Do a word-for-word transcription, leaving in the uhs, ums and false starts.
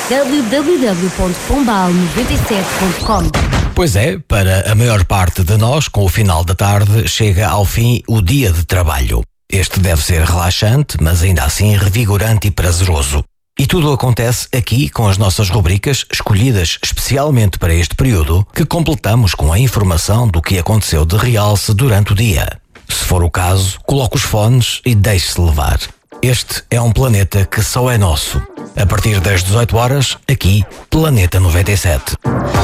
w w w ponto pombal noventa e sete ponto com. Pois é, para a maior parte de nós, com o final da tarde, chega ao fim o dia de trabalho. Este deve ser relaxante, mas ainda assim revigorante e prazeroso. E tudo acontece aqui com as nossas rubricas, escolhidas especialmente para este período, que completamos com a informação do que aconteceu de realce durante o dia. Se for o caso, coloque os fones e deixe-se levar. Este é um planeta que só é nosso. A partir das dezoito horas, aqui, Planeta noventa e sete.